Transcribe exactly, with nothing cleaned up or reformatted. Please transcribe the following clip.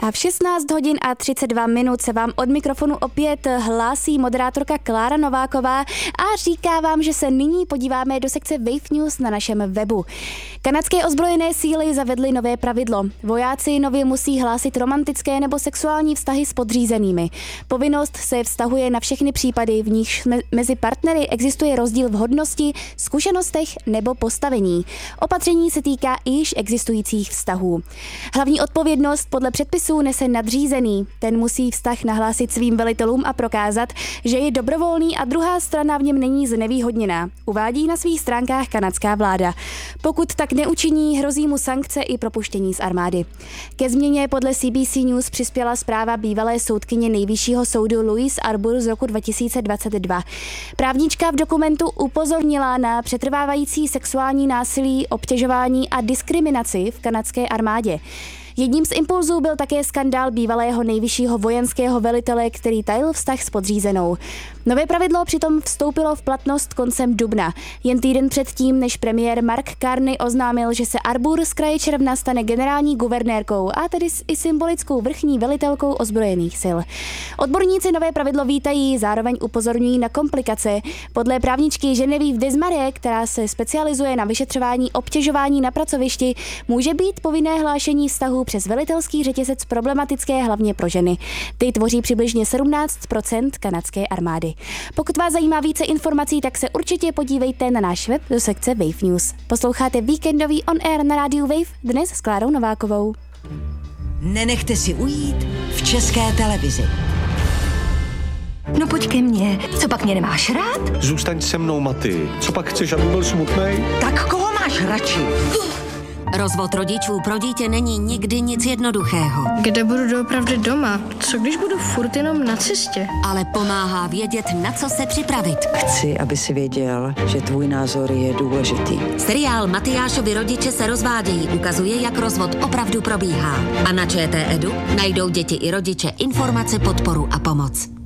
A v šestnáct hodin a třicet dva minut se vám od mikrofonu opět hlásí moderátorka Klára Nováková a říká vám, že se nyní podíváme do sekce Wave News na našem webu. Kanadské ozbrojené síly zavedly nové pravidlo. Vojáci nově musí hlásit romantické nebo sexuální vztahy s podřízenými. Povinnost se vztahuje na všechny případy, v nichž mezi partnery existuje rozdíl v hodnosti, zkušenostech nebo postavení. Opatření se týká i již existujících vztahů. Hlavní odpovědnost podle předpisů nese nadřízený. Ten musí vztah nahlásit svým velitelům a prokázat, že je dobrovolný a druhá strana v něm není znevýhodněná, uvádí na svých stránkách kanadská vláda. Pokud tak neučiní, hrozí mu sankce i propuštění z armády. Ke změně podle C B C News přispěla zpráva bývalé soudkyně Nejvyššího soudu Louise Arbour z roku dva tisíce dvacet dva. Právnička v dokumentu upozornila na přetrvávající sexuální násilí, obtěžování a diskriminaci v kanadské armádě. Jedním z impulzů byl také skandál bývalého nejvyššího vojenského velitele, který tajil vztah s podřízenou. Nové pravidlo přitom vstoupilo v platnost koncem dubna, jen týden předtím, než premiér Mark Carney oznámil, že se Arbour z kraje června stane generální guvernérkou a tedy i symbolickou vrchní velitelkou ozbrojených sil. Odborníci nové pravidlo vítají, zároveň upozorňují na komplikace. Podle právničky Genevieve Desmarais, která se specializuje na vyšetřování obtěžování na pracovišti, může být povinné hlášení vztahu přes velitelský řetězec problematické hlavně pro ženy. Ty tvoří přibližně sedmnáct procent kanadské armády. Pokud vás zajímá více informací, tak se určitě podívejte na náš web do sekce Wave News. Posloucháte víkendový On Air na rádiu Wave dnes s Klárou Novákovou. Nenechte si ujít v České televizi. No pojď ke mně. Co pak mě nemáš rád? Zůstaň se mnou, Maty. Co pak chceš, aby byl smutnej? Tak koho máš radši? Rozvod rodičů pro dítě není nikdy nic jednoduchého. Kde budu doopravdy doma? Co když budu furt jenom na cestě? Ale pomáhá vědět, na co se připravit. Chci, aby si věděl, že tvůj názor je důležitý. Seriál Matyášovi rodiče se rozvádějí ukazuje, jak rozvod opravdu probíhá. A na ČT Edu najdou děti i rodiče informace, podporu a pomoc.